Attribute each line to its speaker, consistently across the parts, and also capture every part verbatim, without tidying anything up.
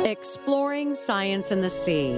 Speaker 1: Exploring science in the sea.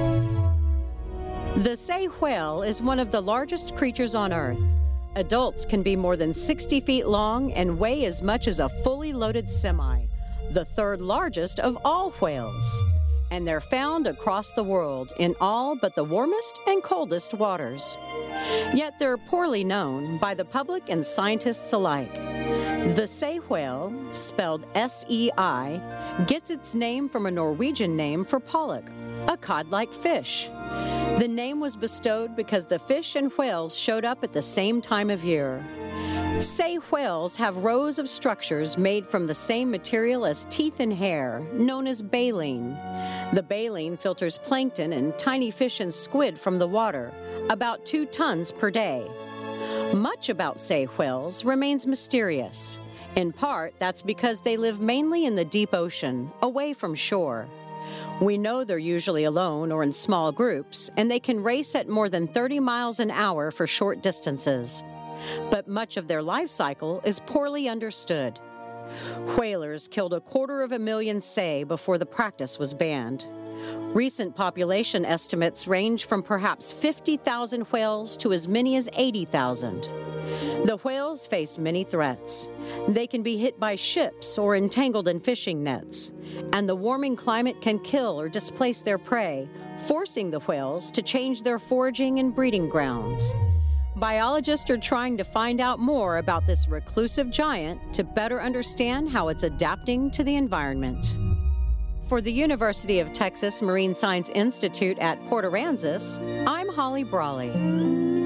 Speaker 1: The sei whale is one of the largest creatures on Earth. Adults can be more than sixty feet long and weigh as much as a fully loaded semi, the third largest of all whales. And they're found across the world in all but the warmest and coldest waters. Yet they're poorly known by the public and scientists alike. The sei whale, spelled S E I, gets its name from a Norwegian name for pollock, a cod-like fish. The name was bestowed because the fish and whales showed up at the same time of year. Sei whales have rows of structures made from the same material as teeth and hair, known as baleen. The baleen filters plankton and tiny fish and squid from the water, about two tons per day. Much about sei whales remains mysterious. In part, that's because they live mainly in the deep ocean, away from shore. We know they're usually alone or in small groups, and they can race at more than thirty miles an hour for short distances. But much of their life cycle is poorly understood. Whalers killed a quarter of a million sei before the practice was banned. Recent population estimates range from perhaps fifty thousand whales to as many as eighty thousand. The whales face many threats. They can be hit by ships or entangled in fishing nets, and the warming climate can kill or displace their prey, forcing the whales to change their foraging and breeding grounds. Biologists are trying to find out more about this reclusive giant to better understand how it's adapting to the environment. For the University of Texas Marine Science Institute at Port Aransas, I'm Holly Brawley.